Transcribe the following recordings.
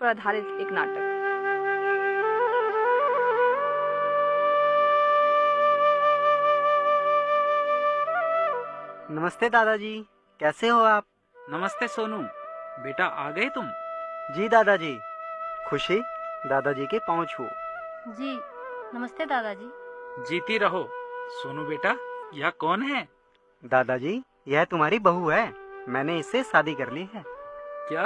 पर आधारित एक नाटक। नमस्ते दादाजी, कैसे हो आप? नमस्ते सोनू, बेटा आ गए तुम? जी दादाजी। खुशी, दादाजी के पाँव छुओ। जी नमस्ते दादाजी। जीती रहो। सोनू बेटा, यह कौन है? दादाजी, यह तुम्हारी बहू है। मैंने इससे शादी कर ली है। क्या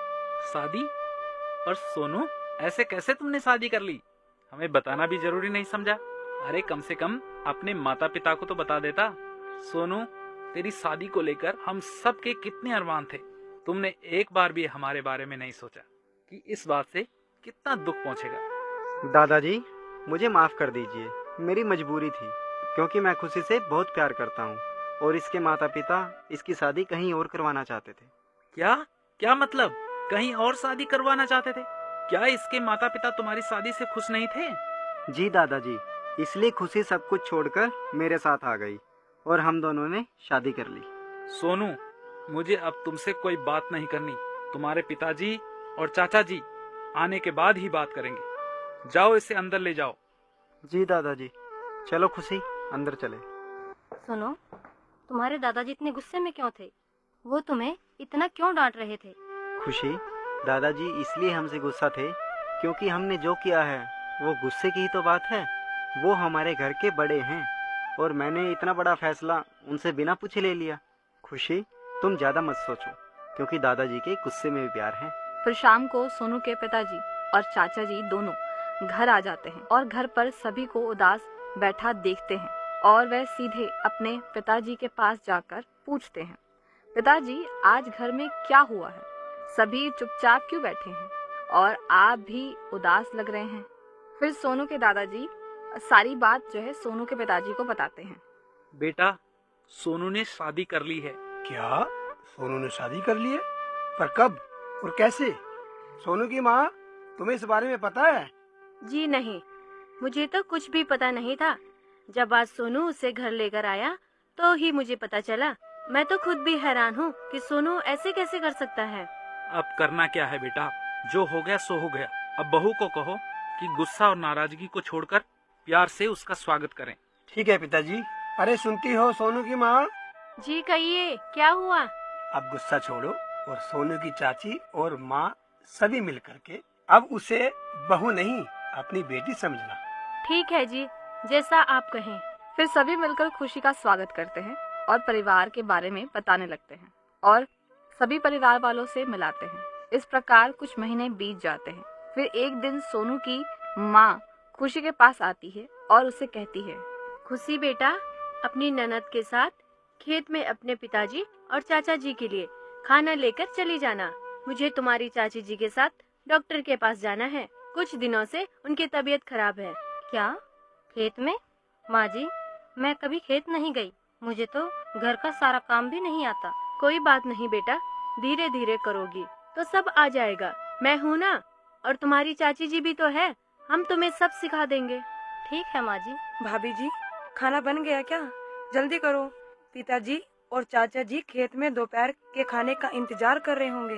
शादी? और सोनू, ऐसे कैसे तुमने शादी कर ली? हमें बताना भी जरूरी नहीं समझा? अरे कम से कम अपने माता पिता को तो बता देता। सोनू, तेरी शादी को लेकर हम सब के कितने अरमान थे। तुमने एक बार भी हमारे बारे में नहीं सोचा कि इस बात से कितना दुख पहुंचेगा। दादाजी, मुझे माफ कर दीजिए। मेरी मजबूरी थी, क्योंकि मैं खुशी से बहुत प्यार करता हूँ और इसके माता पिता इसकी शादी कहीं और करवाना चाहते थे। क्या क्या मतलब? कहीं और शादी करवाना चाहते थे? क्या इसके माता पिता तुम्हारी शादी से खुश नहीं थे? जी दादाजी, इसलिए खुशी सब कुछ छोड़कर मेरे साथ आ गई और हम दोनों ने शादी कर ली। सोनू, मुझे अब तुमसे कोई बात नहीं करनी। तुम्हारे पिताजी और चाचा जी आने के बाद ही बात करेंगे। जाओ, इसे अंदर ले जाओ। जी दादाजी। चलो खुशी, अंदर चले। सुनो, तुम्हारे दादाजी इतने गुस्से में क्यों थे? वो तुम्हें इतना क्यों डांट रहे थे? खुशी, दादाजी इसलिए हमसे गुस्सा थे क्योंकि हमने जो किया है वो गुस्से की ही तो बात है। वो हमारे घर के बड़े हैं और मैंने इतना बड़ा फैसला उनसे बिना पूछे ले लिया। खुशी, तुम ज्यादा मत सोचो, क्योंकि दादाजी के गुस्से में भी प्यार है। फिर शाम को सोनू के पिताजी और चाचा जी दोनों घर आ जाते हैं और घर पर सभी को उदास बैठा देखते हैं और वह सीधे अपने पिताजी के पास जाकर पूछते हैं, पिताजी आज घर में क्या हुआ है? सभी चुपचाप क्यों बैठे हैं और आप भी उदास लग रहे हैं? फिर सोनू के दादाजी सारी बात जो है सोनू के पिताजी को बताते हैं। बेटा, सोनू ने शादी कर ली है। क्या? सोनू ने शादी कर ली है? पर कब और कैसे? सोनू की माँ, तुम्हें इस बारे में पता है? जी नहीं, मुझे तो कुछ भी पता नहीं था। जब आज सोनू उसे घर लेकर आया तो ही मुझे पता चला। मैं तो खुद भी हैरान हूँ कि सोनू ऐसे कैसे कर सकता है। अब करना क्या है बेटा? जो हो गया सो हो गया। अब बहू को कहो कि गुस्सा और नाराजगी को छोड़कर प्यार से उसका स्वागत करें। ठीक है पिताजी। अरे सुनती हो सोनू की माँ? जी कहिए, क्या हुआ? अब गुस्सा छोड़ो और सोनू की चाची और माँ सभी मिल करके अब उसे बहू नहीं अपनी बेटी समझना। ठीक है जी, जैसा आप कहें। फिर सभी मिलकर खुशी का स्वागत करते हैं और परिवार के बारे में बताने लगते हैं और सभी परिवार वालों से मिलाते हैं। इस प्रकार कुछ महीने बीत जाते हैं। फिर एक दिन सोनू की माँ खुशी के पास आती है और उसे कहती है, खुशी बेटा, अपनी ननद के साथ खेत में अपने पिताजी और चाचा जी के लिए खाना लेकर चली जाना। मुझे तुम्हारी चाची जी के साथ डॉक्टर के पास जाना है। कुछ दिनों से उनकी तबीयत खराब है। क्या खेत में? माँ जी, मैं कभी खेत नहीं गई। मुझे तो घर का सारा काम भी नहीं आता। कोई बात नहीं बेटा, धीरे धीरे करोगी तो सब आ जाएगा। मैं हूँ ना, और तुम्हारी चाची जी भी तो है। हम तुम्हें सब सिखा देंगे। ठीक है माँ जी। भाभी जी, खाना बन गया क्या? जल्दी करो, पिताजी और चाचा जी खेत में दोपहर के खाने का इंतजार कर रहे होंगे।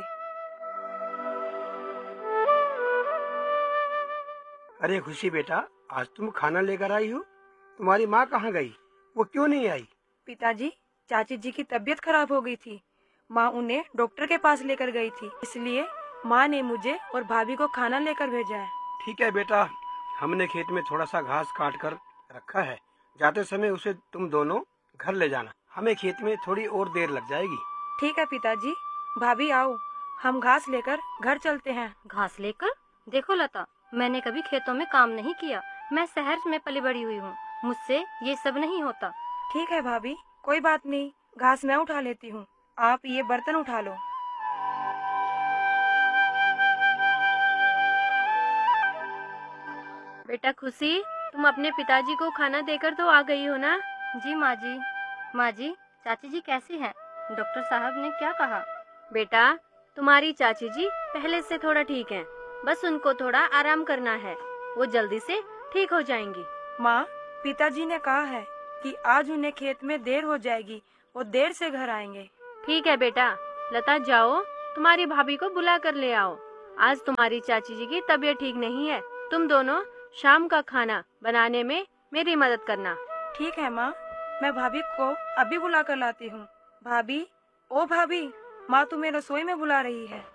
अरे खुशी बेटा, आज तुम खाना लेकर आई हो? तुम्हारी माँ कहाँ गई? वो क्यों नहीं आई? पिताजी, चाची जी की तबीयत खराब हो गई थी। माँ उन्हें डॉक्टर के पास लेकर गई थी, इसलिए माँ ने मुझे और भाभी को खाना लेकर भेजा है। ठीक है बेटा, हमने खेत में थोड़ा सा घास काट कर रखा है। जाते समय उसे तुम दोनों घर ले जाना। हमें खेत में थोड़ी और देर लग जाएगी। ठीक है पिताजी। भाभी आओ, हम घास लेकर घर चलते हैं। घास लेकर? देखो लता, मैंने कभी खेतों में काम नहीं किया। मैं शहर में पली बड़ी हुई हूँ, मुझसे ये सब नहीं होता। ठीक है भाभी, कोई बात नहीं, घास मैं उठा लेती हूँ। आप ये बर्तन उठा लो। बेटा खुशी, तुम अपने पिताजी को खाना देकर तो आ गई हो ना? जी माँ जी। माँ जी, चाची जी कैसी हैं? डॉक्टर साहब ने क्या कहा? बेटा, तुम्हारी चाची जी पहले से थोड़ा ठीक हैं। बस उनको थोड़ा आराम करना है, वो जल्दी से ठीक हो जाएंगी। माँ, पिताजी ने कहा है कि आज उन्हें खेत में देर हो जाएगी, वो देर से घर आएंगे। ठीक है बेटा। लता, जाओ तुम्हारी भाभी को बुला कर ले आओ। आज तुम्हारी चाची जी की तबीयत ठीक नहीं है। तुम दोनों शाम का खाना बनाने में मेरी मदद करना। ठीक है माँ, मैं भाभी को अभी बुला कर लाती हूँ। भाभी, ओ भाभी, माँ तुम्हें रसोई में बुला रही है।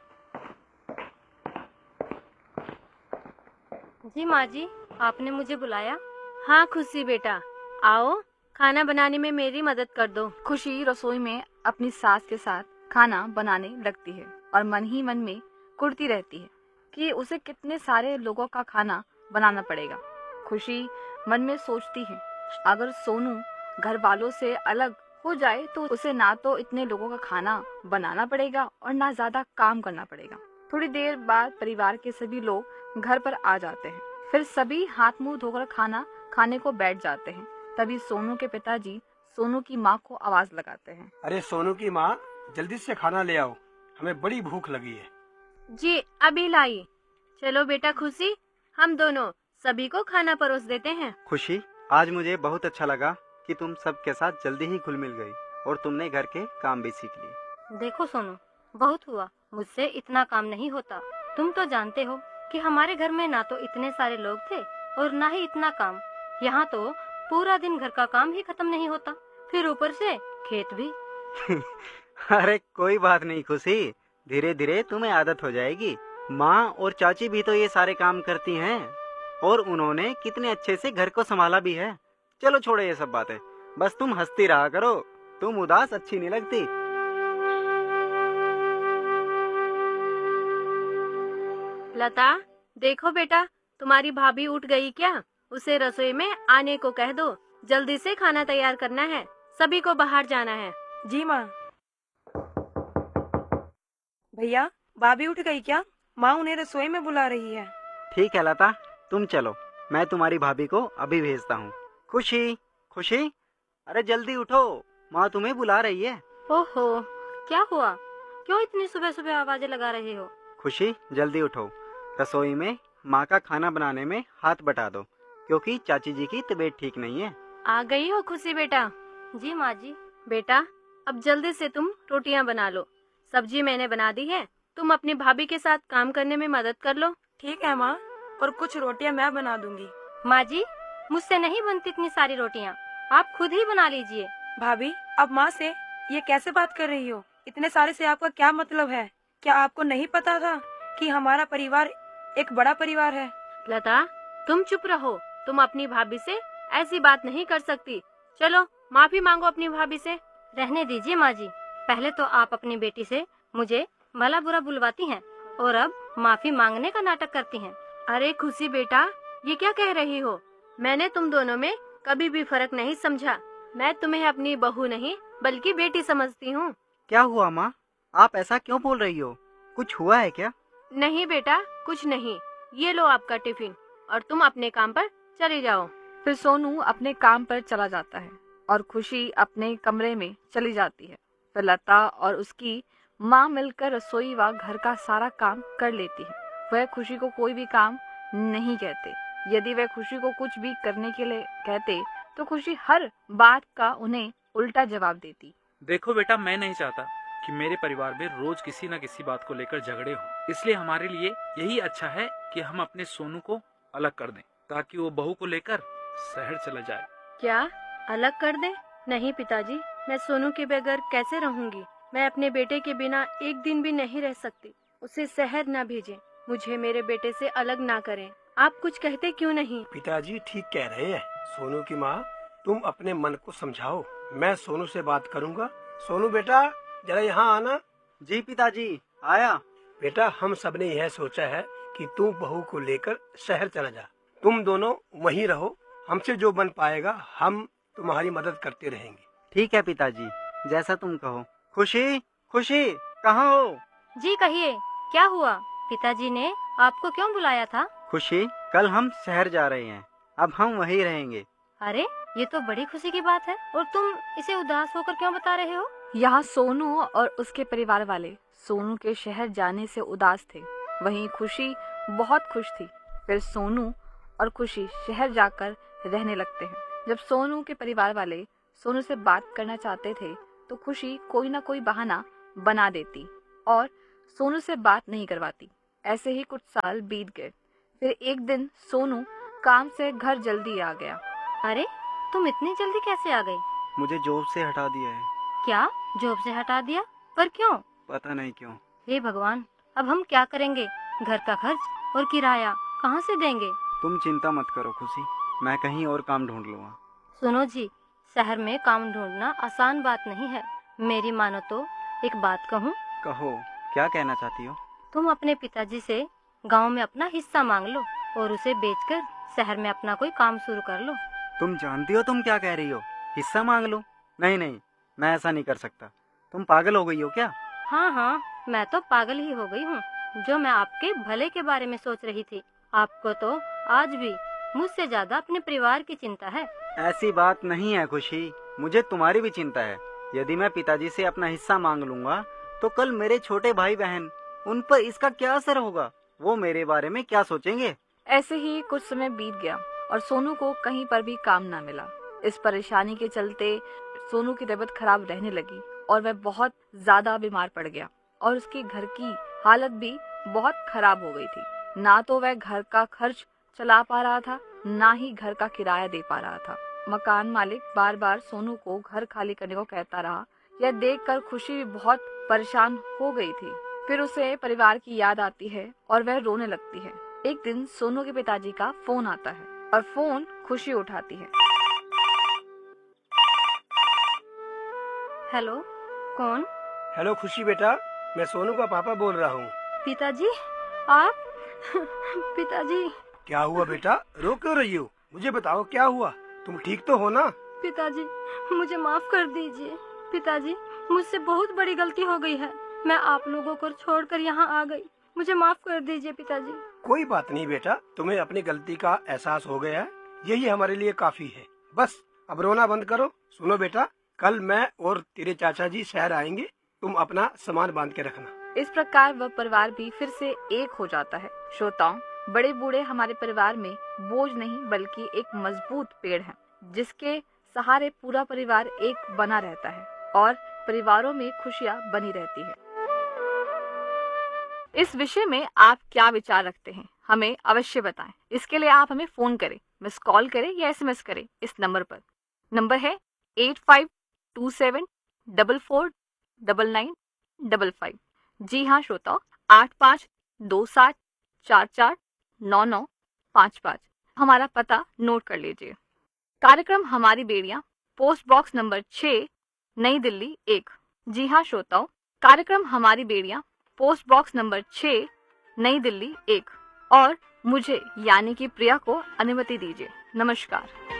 जी माँ जी, आपने मुझे बुलाया? हाँ खुशी बेटा, आओ खाना बनाने में मेरी मदद कर दो। खुशी रसोई में अपनी सास के साथ खाना बनाने लगती है और मन ही मन में कुढ़ती रहती है कि उसे कितने सारे लोगों का खाना बनाना पड़ेगा। खुशी मन में सोचती है, अगर सोनू घर वालों से अलग हो जाए तो उसे ना तो इतने लोगों का खाना बनाना पड़ेगा और ना ज्यादा काम करना पड़ेगा। थोड़ी देर बाद परिवार के सभी लोग घर पर आ जाते हैं। फिर सभी हाथ मुंह धोकर खाना खाने को बैठ जाते हैं। तभी सोनू के पिताजी सोनू की माँ को आवाज लगाते हैं। अरे सोनू की माँ, जल्दी से खाना ले आओ, हमें बड़ी भूख लगी है। जी अभी लाई। चलो बेटा खुशी, हम दोनों सभी को खाना परोस देते हैं। खुशी, आज मुझे बहुत अच्छा लगा कि तुम सबके साथ जल्दी ही घुल मिल गई और तुमने घर के काम भी सीख लिए। देखो सोनू, बहुत हुआ, मुझसे इतना काम नहीं होता। तुम तो जानते हो कि हमारे घर में ना तो इतने सारे लोग थे और ना ही इतना काम। यहाँ तो पूरा दिन घर का काम ही खत्म नहीं होता, फिर ऊपर से खेत भी। अरे कोई बात नहीं खुशी, धीरे धीरे तुम्हें आदत हो जाएगी। माँ और चाची भी तो ये सारे काम करती हैं और उन्होंने कितने अच्छे से घर को संभाला भी है। चलो छोड़ो ये सब बातें, बस तुम हंसती रहा करो, तुम उदास अच्छी नहीं लगती। लता, देखो बेटा, तुम्हारी भाभी उठ गई क्या? उसे रसोई में आने को कह दो। जल्दी से खाना तैयार करना है, सभी को बाहर जाना है। जी माँ। भैया, भाभी उठ गई क्या? माँ उन्हें रसोई में बुला रही है। ठीक है लता, तुम चलो, मैं तुम्हारी भाभी को अभी भेजता हूँ। खुशी, खुशी, अरे जल्दी उठो, माँ तुम्हें बुला रही है। ओहो, क्या हुआ? क्यों इतनी सुबह सुबह आवाजें लगा रहे हो? खुशी, जल्दी उठो, रसोई में माँ का खाना बनाने में हाथ बटा दो, क्योंकि चाची जी की तबीयत ठीक नहीं है। आ गई हो खुशी बेटा? जी माँ जी। बेटा, अब जल्दी से तुम रोटियां बना लो। सब्जी मैंने बना दी है, तुम अपनी भाभी के साथ काम करने में मदद कर लो। ठीक है माँ, और कुछ रोटियां मैं बना दूंगी। माँ जी, मुझसे नहीं बनती इतनी सारी रोटियाँ, आप खुद ही बना लीजिए। भाभी, अब माँ से ये कैसे बात कर रही हो? इतने सारे से आपका क्या मतलब है? क्या आपको नहीं पता था कि हमारा परिवार एक बड़ा परिवार है? लता, तुम चुप रहो, तुम अपनी भाभी से ऐसी बात नहीं कर सकती। चलो माफी मांगो अपनी भाभी से। रहने दीजिए माँ जी, पहले तो आप अपनी बेटी से मुझे भला बुरा बुलवाती हैं और अब माफी मांगने का नाटक करती हैं। अरे खुशी बेटा, ये क्या कह रही हो? मैंने तुम दोनों में कभी भी फर्क नहीं समझा। मैं तुम्हें अपनी बहू नहीं बल्कि बेटी समझती हूँ। क्या हुआ माँ, आप ऐसा क्यों बोल रही हो? कुछ हुआ है क्या? नहीं बेटा, कुछ नहीं। ये लो आपका टिफिन और तुम अपने काम पर चले जाओ। फिर सोनू अपने काम पर चला जाता है और खुशी अपने कमरे में चली जाती है। फिर लता और उसकी माँ मिलकर रसोई व घर का सारा काम कर लेती है। वह खुशी को कोई भी काम नहीं कहते। यदि वह खुशी को कुछ भी करने के लिए कहते तो खुशी हर बात का उन्हें उल्टा जवाब देती। देखो बेटा, मैं नहीं चाहता कि मेरे परिवार में रोज किसी न किसी बात को लेकर झगड़े हों। इसलिए हमारे लिए यही अच्छा है कि हम अपने सोनू को अलग कर दें, ताकि वो बहू को लेकर शहर चला जाए। क्या अलग कर दे? नहीं पिताजी, मैं सोनू के बगैर कैसे रहूंगी? मैं अपने बेटे के बिना एक दिन भी नहीं रह सकती। उसे शहर न भेजें, मुझे मेरे बेटे से अलग ना करें। आप कुछ कहते क्यों नहीं? पिताजी ठीक कह रहे हैं। सोनू की माँ, तुम अपने मन को समझाओ, मैं सोनू से बात करूँगा। सोनू बेटा, जरा यहाँ आना। जी पिताजी, आया। बेटा, हम सबने यह सोचा है कि तू बहू को लेकर शहर चला जा, तुम दोनों वहीं रहो। हमसे जो बन पाएगा हम तुम्हारी मदद करते रहेंगे। ठीक है पिताजी, जैसा तुम कहो। खुशी, खुशी, कहाँ हो? जी कहिए, क्या हुआ? पिताजी ने आपको क्यों बुलाया था? खुशी, कल हम शहर जा रहे हैं, अब हम वहीं रहेंगे। अरे, ये तो बड़ी खुशी की बात है, और तुम इसे उदास होकर क्यों बता रहे हो? यहाँ सोनू और उसके परिवार वाले सोनू के शहर जाने से उदास थे, वहीं खुशी बहुत खुश थी। फिर सोनू और खुशी शहर जाकर रहने लगते हैं। जब सोनू के परिवार वाले सोनू से बात करना चाहते थे तो खुशी कोई ना कोई बहाना बना देती और सोनू से बात नहीं करवाती। ऐसे ही कुछ साल बीत गए। फिर एक दिन सोनू काम से घर जल्दी आ गया। अरे, तुम इतनी जल्दी कैसे आ गई? मुझे जॉब से हटा दिया है। क्या, जॉब से हटा दिया? पर क्यों? पता नहीं क्यों। हे भगवान, अब हम क्या करेंगे? घर का खर्च और किराया कहाँ से देंगे? तुम चिंता मत करो खुशी, मैं कहीं और काम ढूंढ लूंगा। सुनो जी, शहर में काम ढूंढना आसान बात नहीं है। मेरी मानो तो एक बात कहूँ? कहो, क्या कहना चाहती हो? तुम अपने पिताजी से गांव में अपना हिस्सा मांग लो और उसे बेचकर शहर में अपना कोई काम शुरू कर लो। तुम जानती हो तुम क्या कह रही हो? हिस्सा मांग लो? नहीं नहीं, मैं ऐसा नहीं कर सकता। तुम पागल हो गई हो क्या? हाँ हाँ, मैं तो पागल ही हो गई हूँ, जो मैं आपके भले के बारे में सोच रही थी। आपको तो आज भी मुझसे ज्यादा अपने परिवार की चिंता है। ऐसी बात नहीं है खुशी, मुझे तुम्हारी भी चिंता है। यदि मैं पिताजी से अपना हिस्सा मांग लूंगा तो कल मेरे छोटे भाई बहन, उन पर इसका क्या असर होगा? वो मेरे बारे में क्या सोचेंगे? ऐसे ही कुछ समय बीत गया और सोनू को कहीं पर भी काम ना मिला। इस परेशानी के चलते सोनू की तबीयत खराब रहने लगी और वह बहुत ज्यादा बीमार पड़ गया और उसके घर की हालत भी बहुत खराब हो गई थी। ना तो वह घर का खर्च चला पा रहा था, ना ही घर का किराया दे पा रहा था। मकान मालिक बार बार सोनू को घर खाली करने को कहता रहा। यह देखकर खुशी भी बहुत परेशान हो गई थी। फिर उसे परिवार की याद आती है और वह रोने लगती है। एक दिन सोनू के पिताजी का फोन आता है और फोन खुशी उठाती है। हेलो, कौन? हेलो खुशी बेटा, मैं सोनू का पापा बोल रहा हूँ। पिताजी, आप? पिताजी। क्या हुआ बेटा, रो क्यों रही हो? मुझे बताओ क्या हुआ, तुम ठीक तो हो ना? पिताजी, मुझे माफ कर दीजिए। पिताजी, मुझसे बहुत बड़ी गलती हो गई है। मैं आप लोगों को छोड़कर यहाँ आ गई। मुझे माफ कर दीजिए पिताजी। कोई बात नहीं बेटा, तुम्हें अपनी गलती का एहसास हो गया है, यही हमारे लिए काफी है। बस अब रोना बंद करो। सुनो बेटा, कल मैं और तेरे चाचा जी शहर आएंगे, तुम अपना सामान बांध के रखना। इस प्रकार वह परिवार भी फिर से एक हो जाता है। श्रोताओं, बड़े बूढ़े हमारे परिवार में बोझ नहीं बल्कि एक मजबूत पेड़ है, जिसके सहारे पूरा परिवार एक बना रहता है और परिवारों में खुशियां बनी रहती है। इस विषय में आप क्या विचार रखते हैं, हमें अवश्य बताएं। इसके लिए आप हमें फोन करें, मिस कॉल करें या SMS करें इस नंबर पर। नंबर है 8527449955। जी हाँ श्रोताओ, 8527449955। हमारा पता नोट कर लीजिए। कार्यक्रम हमारी बेड़ियां, पोस्ट बॉक्स नंबर 6, नई दिल्ली 1। जी हाँ श्रोताओं, कार्यक्रम हमारी बेड़ियां, पोस्ट बॉक्स नंबर 6, नई दिल्ली 1। और मुझे यानी कि प्रिया को अनुमति दीजिए। नमस्कार।